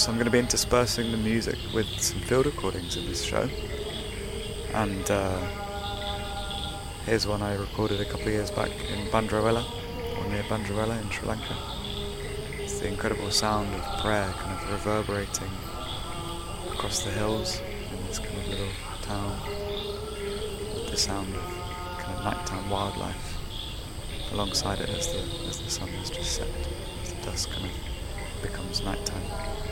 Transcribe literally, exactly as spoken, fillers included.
So I'm going to be interspersing the music with some field recordings in this show. And uh, here's one I recorded a couple of years back in Bandrawella, or near Bandrawella in Sri Lanka. It's the incredible sound of prayer kind of reverberating across the hills in this kind of little town, with the sound of kind of nighttime wildlife alongside it as the as the sun has just set, as the dusk kind of becomes nighttime.